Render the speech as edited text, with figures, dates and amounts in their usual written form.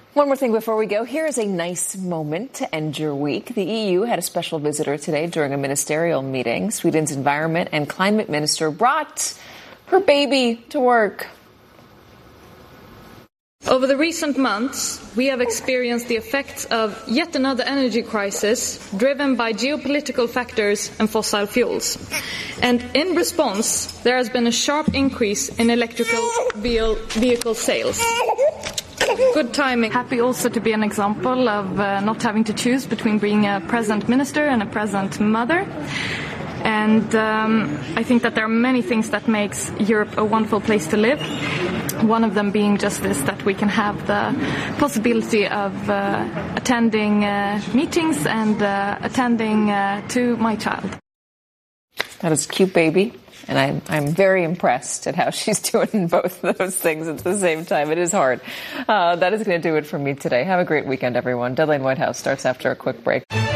One more thing before we go. Here is a nice moment to end your week. The EU had a special visitor today during a ministerial meeting. Sweden's Environment and Climate Minister brought her baby to work. Over the recent months, we have experienced the effects of yet another energy crisis driven by geopolitical factors and fossil fuels. And in response, there has been a sharp increase in electrical vehicle sales. Good timing. Happy also to be an example of not having to choose between being a present minister and a present mother. And I think that there are many things that makes Europe a wonderful place to live. One of them being just this, that we can have the possibility of attending meetings and attending to my child. That is a cute baby. And I'm very impressed at how she's doing both of those things at the same time. It is hard. That is going to do it for me today. Have a great weekend, everyone. Deadline White House starts after a quick break.